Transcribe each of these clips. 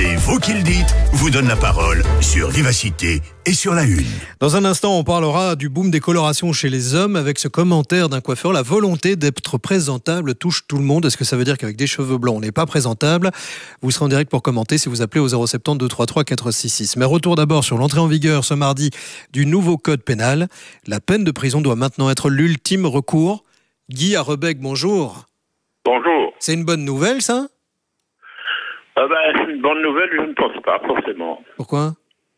C'est vous qui le dites, vous donne la parole sur Vivacité et sur La Une. Dans un instant, on parlera du boom des colorations chez les hommes avec ce commentaire d'un coiffeur. La volonté d'être présentable touche tout le monde. Est-ce que ça veut dire qu'avec des cheveux blancs, on n'est pas présentable? Vous serez en direct pour commenter si vous appelez au 070 233 466. Mais retour d'abord sur l'entrée en vigueur ce mardi du nouveau code pénal. La peine de prison doit maintenant être l'ultime recours. Guy à Rebec, bonjour. Bonjour. C'est une bonne nouvelle, ça? Une bonne nouvelle, je ne pense pas forcément. Pourquoi?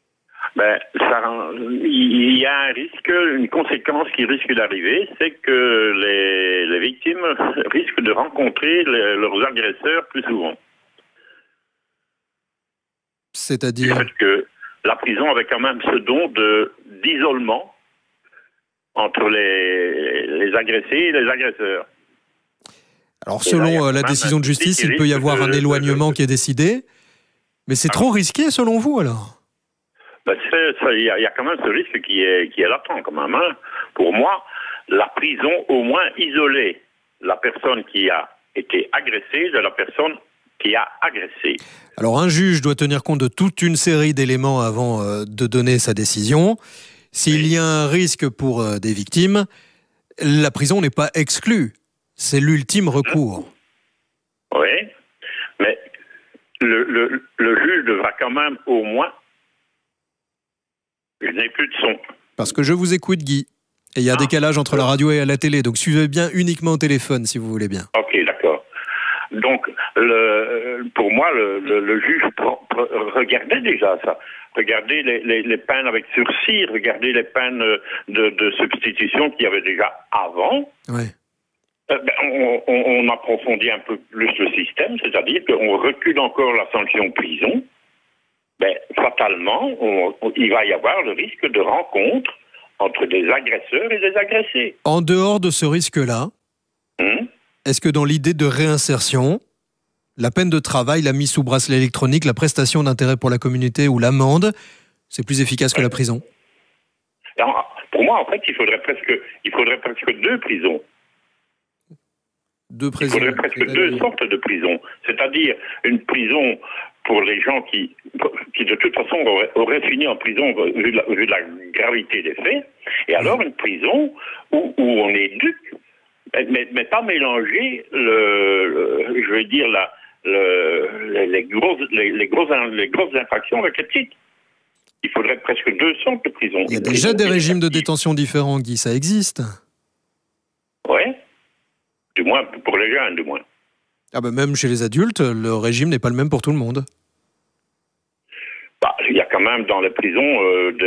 Il y a un risque, une conséquence qui risque d'arriver, c'est que les victimes risquent de rencontrer leurs agresseurs plus souvent. C'est-à-dire? Parce que la prison avait quand même ce don d'isolement entre les agressés et les agresseurs. Alors, selon la décision de justice, il peut y avoir un éloignement qui est décidé. Mais c'est trop risqué, selon vous, alors? Il y a quand même ce risque qui est latent, quand même. Hein. Pour moi, la prison, au moins, isolait la personne qui a été agressée de la personne qui a agressé. Alors, un juge doit tenir compte de toute une série d'éléments avant de donner sa décision. S'il y a un risque pour des victimes, la prison n'est pas exclue. C'est l'ultime recours. Oui, mais le juge devra quand même au moins... Je n'ai plus de son. Parce que je vous écoute, Guy. Et il y a un décalage entre la radio et la télé. Donc suivez bien uniquement au téléphone, si vous voulez bien. Ok, d'accord. Donc, pour moi, le juge regardait déjà ça. Regardez les peines avec sursis, regardez les peines de substitution qu'il y avait déjà avant. Ouais. On approfondit un peu plus le système, c'est-à-dire qu'on recule encore la sanction prison. Fatalement, il va y avoir le risque de rencontre entre des agresseurs et des agressés. En dehors de ce risque-là, est-ce que dans l'idée de réinsertion, la peine de travail, la mise sous bracelet électronique, la prestation d'intérêt pour la communauté ou l'amende, c'est plus efficace que la prison? Alors, pour moi, en fait, il faudrait presque deux prisons. Deux prisons. Il faudrait presque deux sortes de prisons. C'est-à-dire une prison pour les gens qui de toute façon auraient fini en prison vu de la gravité des faits, et alors une prison où on éduque, mais pas mélanger les grosses infractions avec les petites. Il faudrait presque deux sortes de prisons. Il y a déjà des régimes de détention différents, Guy, ça existe. Oui, du moins pour les jeunes, du moins. Même chez les adultes, le régime n'est pas le même pour tout le monde. Il y a quand même dans les prisons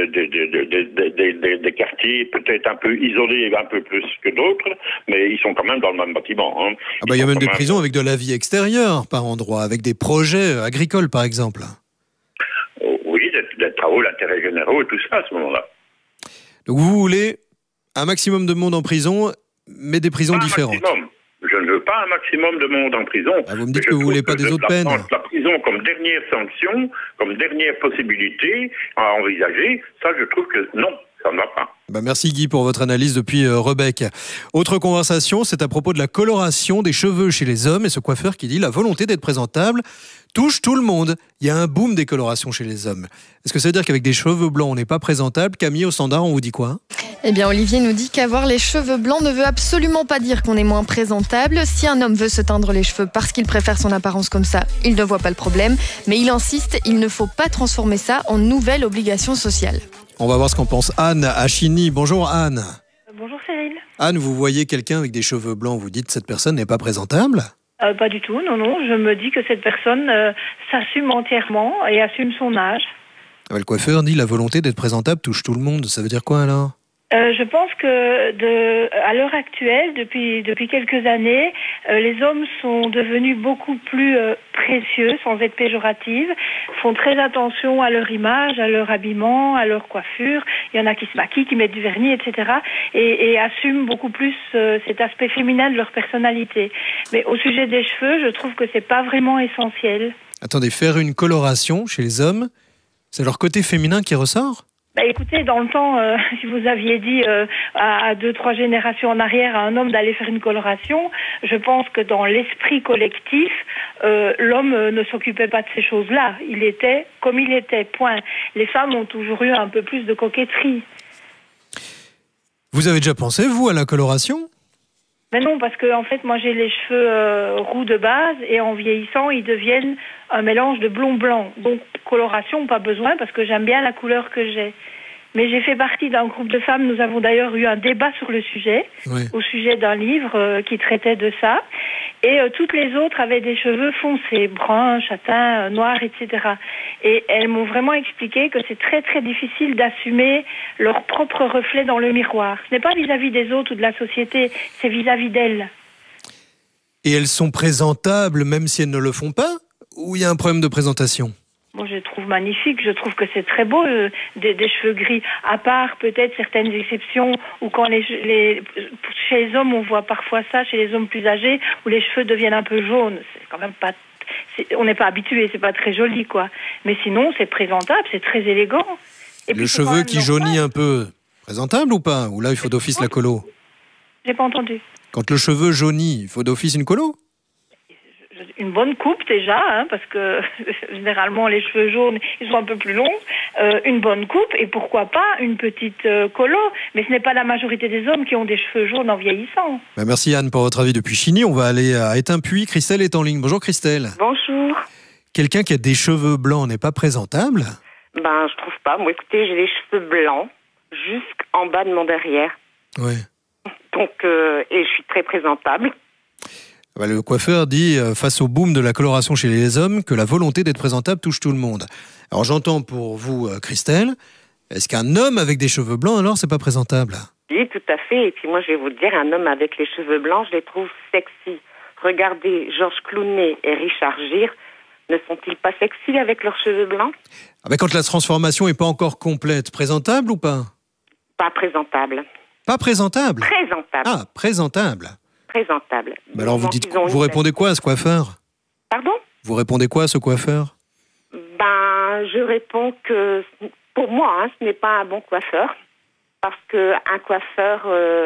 des quartiers peut-être un peu isolés, un peu plus que d'autres, mais ils sont quand même dans le même bâtiment. Hein. Il y a même des prisons avec de la vie extérieure par endroit, avec des projets agricoles par exemple. Oui, des travaux d'intérêt généraux et tout ça à ce moment-là. Donc vous voulez un maximum de monde en prison, mais des prisons différentes. Maximum. Je ne veux pas un maximum de monde en prison. Vous me dites que vous ne voulez pas des autres peines. La prison comme dernière sanction, comme dernière possibilité à envisager, ça je trouve que non, ça ne va pas. Merci Guy pour votre analyse depuis Rebec. Autre conversation, c'est à propos de la coloration des cheveux chez les hommes et ce coiffeur qui dit la volonté d'être présentable touche tout le monde. Il y a un boom des colorations chez les hommes. Est-ce que ça veut dire qu'avec des cheveux blancs, on n'est pas présentable? Camille, au standard, on vous dit quoi? Eh bien, Olivier nous dit qu'avoir les cheveux blancs ne veut absolument pas dire qu'on est moins présentable. Si un homme veut se teindre les cheveux parce qu'il préfère son apparence comme ça, il ne voit pas le problème. Mais il insiste, il ne faut pas transformer ça en nouvelle obligation sociale. On va voir ce qu'en pense Anne à Chigny. Bonjour Anne. Bonjour Cyril. Anne, vous voyez quelqu'un avec des cheveux blancs, vous dites cette personne n'est pas présentable? Pas du tout, non. Je me dis que cette personne s'assume entièrement et assume son âge. Le coiffeur dit la volonté d'être présentable touche tout le monde. Ça veut dire quoi alors? Je pense que à l'heure actuelle, depuis quelques années, les hommes sont devenus beaucoup plus précieux, sans être péjoratifs, font très attention à leur image, à leur habillement, à leur coiffure. Il y en a qui se maquillent, qui mettent du vernis, etc. et assument beaucoup plus cet aspect féminin de leur personnalité. Mais au sujet des cheveux, je trouve que c'est pas vraiment essentiel. Attendez, faire une coloration chez les hommes, c'est leur côté féminin qui ressort? Écoutez, dans le temps, si vous aviez dit à 2-3 générations en arrière à un homme d'aller faire une coloration, je pense que dans l'esprit collectif, l'homme ne s'occupait pas de ces choses-là. Il était comme il était, point. Les femmes ont toujours eu un peu plus de coquetterie. Vous avez déjà pensé, vous, à la coloration ? Mais non, parce que en fait, moi j'ai les cheveux roux de base et en vieillissant, ils deviennent un mélange de blond-blanc. Donc coloration, pas besoin parce que j'aime bien la couleur que j'ai. Mais j'ai fait partie d'un groupe de femmes, nous avons d'ailleurs eu un débat sur le sujet, au sujet d'un livre qui traitait de ça. Et toutes les autres avaient des cheveux foncés, bruns, châtains, noirs, etc. Et elles m'ont vraiment expliqué que c'est très très difficile d'assumer leur propre reflet dans le miroir. Ce n'est pas vis-à-vis des autres ou de la société, c'est vis-à-vis d'elles. Et elles sont présentables même si elles ne le font pas ? Ou il y a un problème de présentation ? Moi, je trouve magnifique. Je trouve que c'est très beau, des cheveux gris. À part peut-être certaines exceptions où quand chez les hommes, on voit parfois ça, chez les hommes plus âgés, où les cheveux deviennent un peu jaunes. C'est quand même pas... on n'est pas habitué, c'est pas très joli, quoi. Mais sinon, c'est présentable, c'est très élégant. Et le cheveu qui jaunit un peu, présentable ou pas ? Ou là, il faut d'office la colo ? J'ai pas entendu. Quand le cheveu jaunit, il faut d'office une colo ? Une bonne coupe déjà, parce que généralement les cheveux jaunes, ils sont un peu plus longs. Une bonne coupe et pourquoi pas une petite colo. Mais ce n'est pas la majorité des hommes qui ont des cheveux jaunes en vieillissant. Merci Anne pour votre avis depuis Chigny. On va aller à Étain-Puy. Christelle est en ligne. Bonjour Christelle. Bonjour. Quelqu'un qui a des cheveux blancs n'est pas présentable ? Je trouve pas. Moi, écoutez, j'ai les cheveux blancs jusqu'en bas de mon derrière. Ouais. Donc, et je suis très présentable. Le coiffeur dit, face au boom de la coloration chez les hommes, que la volonté d'être présentable touche tout le monde. Alors j'entends pour vous, Christelle, est-ce qu'un homme avec des cheveux blancs, alors, c'est pas présentable ? Oui, tout à fait. Et puis moi, je vais vous dire, un homme avec les cheveux blancs, je les trouve sexy. Regardez, Georges Clooney et Richard Gere, ne sont-ils pas sexy avec leurs cheveux blancs ? Quand la transformation n'est pas encore complète, présentable ou pas ? Pas présentable. Pas présentable ? Présentable. Ah, présentable. Présentable. Alors vous répondez quoi à ce coiffeur ? Pardon ? Vous répondez quoi à ce coiffeur ? Je réponds que pour moi, ce n'est pas un bon coiffeur. Parce qu'un coiffeur,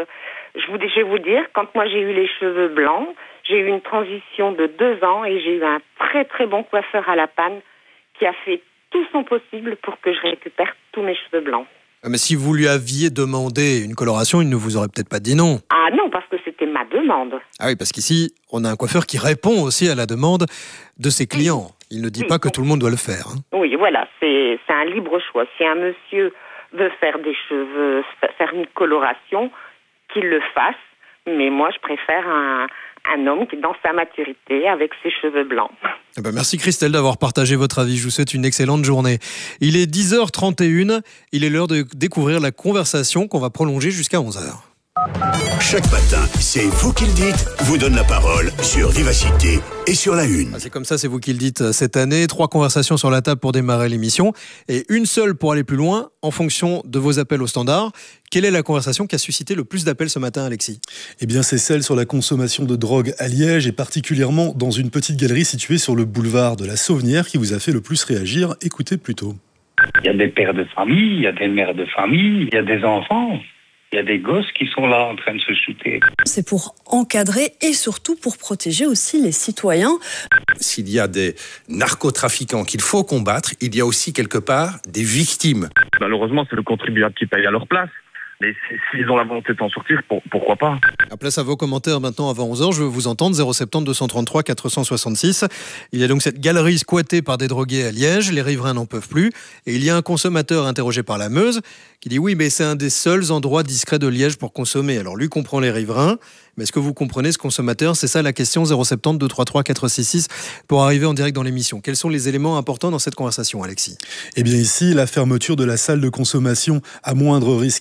je vais vous dire, quand moi j'ai eu les cheveux blancs, j'ai eu une transition de 2 ans et j'ai eu un très très bon coiffeur à la panne qui a fait tout son possible pour que je récupère tous mes cheveux blancs. Mais si vous lui aviez demandé une coloration, il ne vous aurait peut-être pas dit non. Ah non, parce que c'était ma demande. Ah oui, parce qu'ici, on a un coiffeur qui répond aussi à la demande de ses clients. Il ne dit pas que tout le monde doit le faire. Oui, voilà, c'est un libre choix. Si un monsieur veut faire des cheveux, faire une coloration, qu'il le fasse. Mais moi, je préfère un homme qui est dans sa maturité avec ses cheveux blancs. Merci Christelle d'avoir partagé votre avis. Je vous souhaite une excellente journée. Il est 10h31. Il est l'heure de découvrir la conversation qu'on va prolonger jusqu'à 11h. Chaque matin, c'est vous qui le dites, vous donne la parole sur Vivacité et sur la Une. C'est comme ça, c'est vous qui le dites cette année. 3 conversations sur la table pour démarrer l'émission et une seule pour aller plus loin en fonction de vos appels au standard. Quelle est la conversation qui a suscité le plus d'appels ce matin, Alexis ? Eh bien, c'est celle sur la consommation de drogue à Liège et particulièrement dans une petite galerie située sur le boulevard de la Sauvenière qui vous a fait le plus réagir. Écoutez plutôt. Il y a des pères de famille, il y a des mères de famille, il y a des enfants. Il y a des gosses qui sont là en train de se shooter. C'est pour encadrer et surtout pour protéger aussi les citoyens. S'il y a des narcotrafiquants qu'il faut combattre, il y a aussi quelque part des victimes. Malheureusement, c'est le contribuable qui paye à leur place. Mais s'ils ont la volonté de s'en sortir, pourquoi pas ? À place à vos commentaires maintenant avant 11h, je veux vous entendre, 070 233 466. Il y a donc cette galerie squattée par des drogués à Liège, les riverains n'en peuvent plus. Et il y a un consommateur interrogé par la Meuse qui dit oui, mais c'est un des seuls endroits discrets de Liège pour consommer. Alors lui comprend les riverains, mais est-ce que vous comprenez ce consommateur ? C'est ça la question, 070 233 466 pour arriver en direct dans l'émission. Quels sont les éléments importants dans cette conversation, Alexis ? Eh bien ici, la fermeture de la salle de consommation à moindre risque à Liège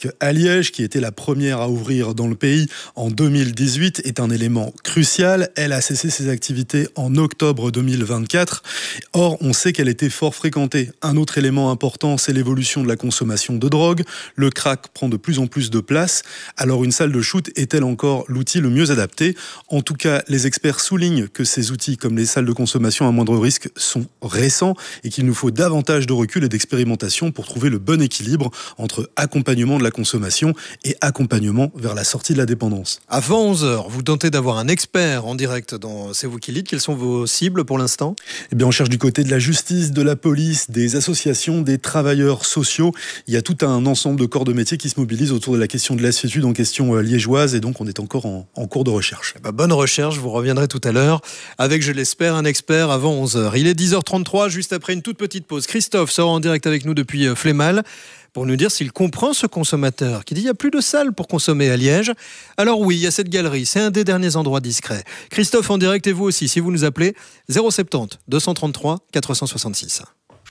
Liège, qui était la première à ouvrir dans le pays en 2018, est un élément crucial. Elle a cessé ses activités en octobre 2024. Or, on sait qu'elle était fort fréquentée. Un autre élément important, c'est l'évolution de la consommation de drogue. Le crack prend de plus en plus de place. Alors, une salle de shoot est-elle encore l'outil le mieux adapté ? En tout cas, les experts soulignent que ces outils, comme les salles de consommation à moindre risque, sont récents et qu'il nous faut davantage de recul et d'expérimentation pour trouver le bon équilibre entre accompagnement de la consommation et accompagnement vers la sortie de la dépendance. Avant 11h, vous tentez d'avoir un expert en direct dans C'est vous qui lead. Quelles sont vos cibles pour l'instant ? Eh bien, on cherche du côté de la justice, de la police, des associations, des travailleurs sociaux. Il y a tout un ensemble de corps de métier qui se mobilisent autour de la question de lassitude en question liégeoise et donc on est encore en cours de recherche. Bonne recherche, vous reviendrez tout à l'heure avec, je l'espère, un expert avant 11h. Il est 10h33, juste après une toute petite pause. Christophe sera en direct avec nous depuis Flémal pour nous dire s'il comprend ce consommateur qui dit qu'il n'y a plus de salles pour consommer à Liège. Alors oui, il y a cette galerie, c'est un des derniers endroits discrets. Christophe en direct et vous aussi, si vous nous appelez 070 233 466.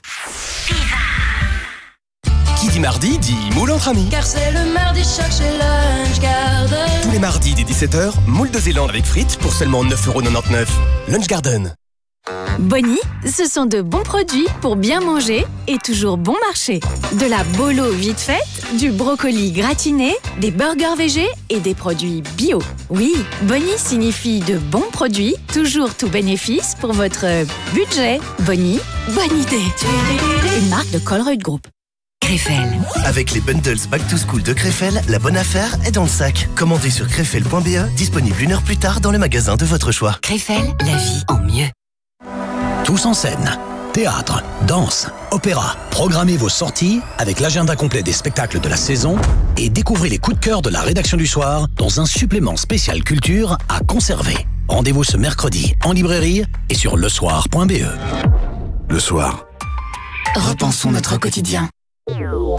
Qui dit mardi dit moule entre amis. Car c'est le mardi choc chez Lunch Garden. Tous les mardis dès 17h, moule de Zélande avec frites pour seulement 9,99 €. Lunch Garden. Bonnie, ce sont de bons produits pour bien manger et toujours bon marché. De la bolo vite faite, du brocoli gratiné, des burgers végés et des produits bio. Oui, Bonnie signifie de bons produits, toujours tout bénéfice pour votre budget. Bonnie, bonne idée. Une marque de Colruyt Group. Crefel. Avec les bundles Back to School de Crefel, la bonne affaire est dans le sac. Commandez sur crefel.be, disponible 1 heure plus tard dans le magasin de votre choix. Crefel, la vie en mieux. Tous en scène. Théâtre, danse, opéra. Programmez vos sorties avec l'agenda complet des spectacles de la saison et découvrez les coups de cœur de la rédaction du soir dans un supplément spécial culture à conserver. Rendez-vous ce mercredi en librairie et sur lesoir.be. Le soir. Repensons notre quotidien.